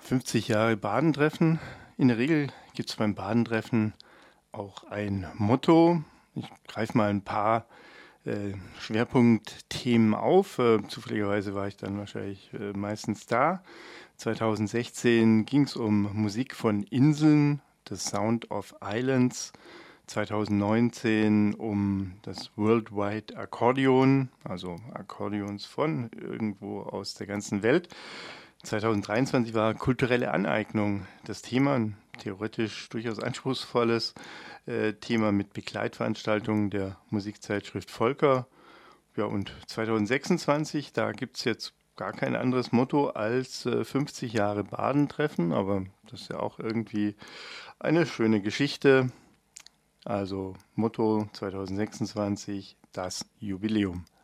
50 Jahre Badentreffen. In der Regel gibt es beim Badentreffen auch ein Motto. Ich greife mal ein paar Schwerpunktthemen auf. Zufälligerweise war ich dann wahrscheinlich meistens da. 2016 ging es um Musik von Inseln, The Sound of Islands. 2019 um das Worldwide Akkordeon, also Akkordeons von irgendwo aus der ganzen Welt. 2023 war kulturelle Aneignung das Thema, ein theoretisch durchaus anspruchsvolles Thema mit Begleitveranstaltungen der Musikzeitschrift Volker. Ja, und 2026, da gibt es jetzt gar kein anderes Motto als 50 Jahre Badentreffen, aber das ist ja auch irgendwie eine schöne Geschichte. Also Motto 2026, das Jubiläum.